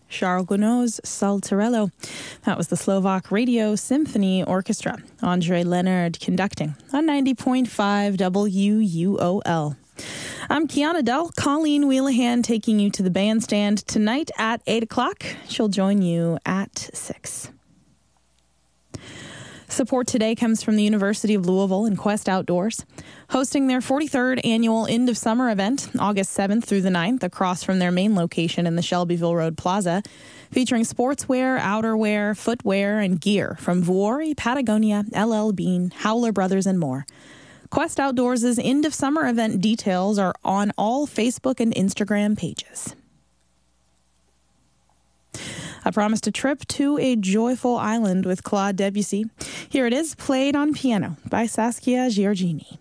Charles Gounod's Saltarello. That was the Slovak Radio Symphony Orchestra. Andre Leonard conducting on 90.5 WUOL. I'm Kiana Dell. Colleen Wheelahan taking you to the bandstand tonight at 8 o'clock. She'll join you at 6. Support today comes from the University of Louisville and Quest Outdoors, hosting their 43rd annual End of Summer event, August 7th through the 9th, across from their main location in the Shelbyville Road Plaza, featuring sportswear, outerwear, footwear, and gear from Vuori, Patagonia, LL Bean, Howler Brothers, and more. Quest Outdoors' End of Summer event details are on all Facebook and Instagram pages. I promised a trip to a joyful island with Claude Debussy. Here it is, played on piano by Saskia Giorgini.